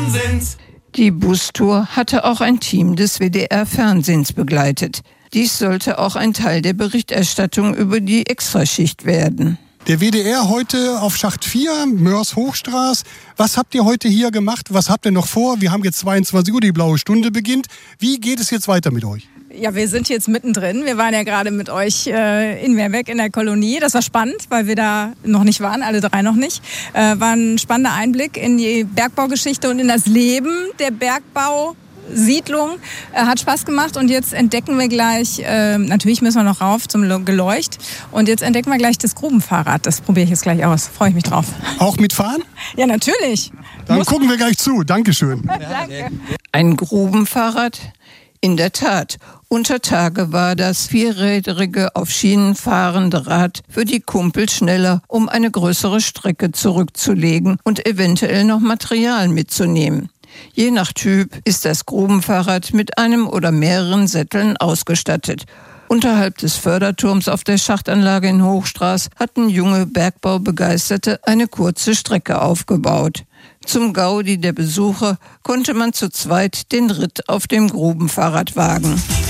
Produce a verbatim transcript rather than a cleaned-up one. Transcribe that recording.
Wahnsinns. Die Bustour hatte auch ein Team des W D R-Fernsehens begleitet. Dies sollte auch ein Teil der Berichterstattung über die Extraschicht werden. Der W D R heute auf Schacht vier, Mörs-Hochstraße. Was habt ihr heute hier gemacht? Was habt ihr noch vor? Wir haben jetzt zweiundzwanzig Uhr, die blaue Stunde beginnt. Wie geht es jetzt weiter mit euch? Ja, wir sind jetzt mittendrin. Wir waren ja gerade mit euch äh, in Meerbeck in der Kolonie. Das war spannend, weil wir da noch nicht waren, alle drei noch nicht. Äh, war ein spannender Einblick in die Bergbaugeschichte und in das Leben der Bergbausiedlung. Äh, hat Spaß gemacht und jetzt entdecken wir gleich, äh, natürlich müssen wir noch rauf zum Geleucht und jetzt entdecken wir gleich das Grubenfahrrad. Das probiere ich jetzt gleich aus. Freue ich mich drauf. Auch mitfahren? Ja, natürlich. Dann Muss gucken wir gleich zu. Dankeschön. Danke. Ein Grubenfahrrad? In der Tat. Unter Tage war das vierrädrige, auf Schienen fahrende Rad für die Kumpel schneller, um eine größere Strecke zurückzulegen und eventuell noch Material mitzunehmen. Je nach Typ ist das Grubenfahrrad mit einem oder mehreren Sätteln ausgestattet. Unterhalb des Förderturms auf der Schachtanlage in Hochstraße hatten junge Bergbaubegeisterte eine kurze Strecke aufgebaut. Zum Gaudi der Besucher konnte man zu zweit den Ritt auf dem Grubenfahrrad wagen.